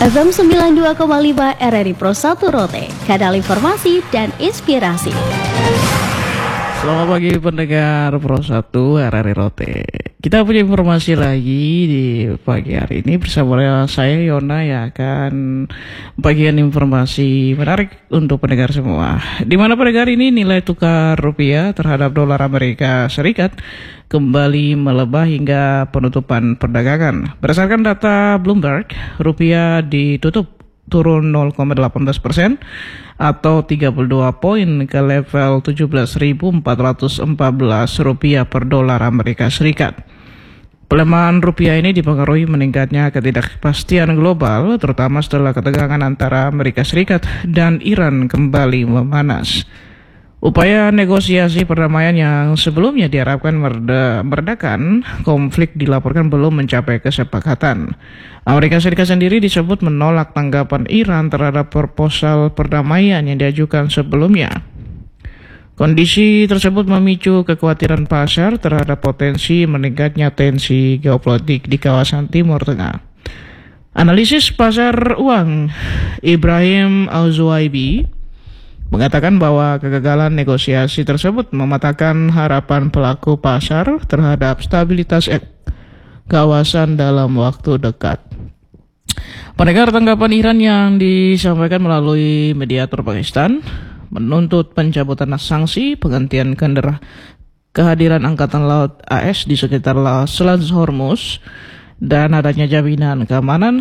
FM 92,5 RRI Pro 1 Rote, kanal informasi dan inspirasi. Selamat pagi pendengar Pro 1 RRI Rote. Kita punya informasi lagi di pagi hari ini bersama saya Yona yang akan bagian informasi menarik untuk pendengar semua. Di mana pendengar ini nilai tukar rupiah terhadap dolar Amerika Serikat kembali melemah hingga penutupan perdagangan. Berdasarkan data Bloomberg, rupiah ditutup turun 0,18% atau 32 poin ke level 17.414 rupiah per dolar Amerika Serikat. Pelemahan rupiah ini dipengaruhi meningkatnya ketidakpastian global, terutama setelah ketegangan antara Amerika Serikat dan Iran kembali memanas. Upaya negosiasi perdamaian yang sebelumnya diharapkan meredakan konflik dilaporkan belum mencapai kesepakatan. Amerika Serikat sendiri disebut menolak tanggapan Iran terhadap proposal perdamaian yang diajukan sebelumnya. Kondisi tersebut memicu kekhawatiran pasar terhadap potensi meningkatnya tensi geopolitik di kawasan Timur Tengah. Analisis pasar uang Ibrahim Al-Zuhaibi mengatakan bahwa kegagalan negosiasi tersebut mematahkan harapan pelaku pasar terhadap stabilitas kawasan dalam waktu dekat. Pendengar, tanggapan Iran yang disampaikan melalui mediator Pakistan menuntut pencabutan sanksi, penghentian kehadiran Angkatan Laut AS di sekitar Selat Hormuz, dan adanya jaminan keamanan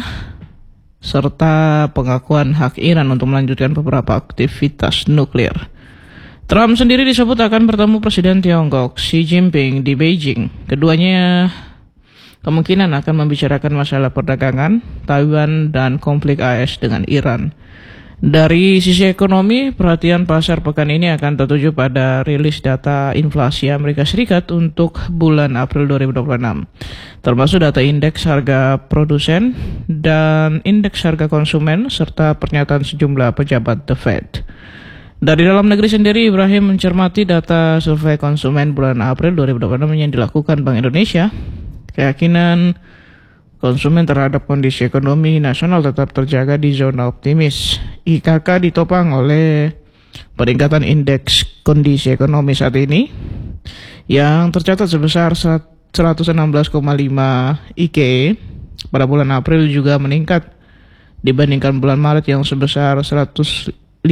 serta pengakuan hak Iran untuk melanjutkan beberapa aktivitas nuklir. Trump sendiri disebut akan bertemu Presiden Tiongkok Xi Jinping di Beijing. Keduanya kemungkinan akan membicarakan masalah perdagangan, Taiwan, dan konflik AS dengan Iran. Dari sisi ekonomi, perhatian pasar pekan ini akan tertuju pada rilis data inflasi Amerika Serikat untuk bulan April 2026, termasuk data indeks harga produsen dan indeks harga konsumen, serta pernyataan sejumlah pejabat The Fed. Dari dalam negeri sendiri, Ibrahim mencermati data survei konsumen bulan April 2026 yang dilakukan Bank Indonesia. Keyakinan konsumen terhadap kondisi ekonomi nasional tetap terjaga di zona optimis. IKK ditopang oleh peningkatan indeks kondisi ekonomi saat ini yang tercatat sebesar 116,5 IKE pada bulan April, juga meningkat dibandingkan bulan Maret yang sebesar 115,4.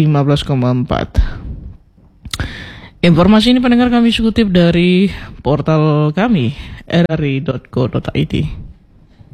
Informasi ini pendengar kami kutip dari portal kami rri.co.id.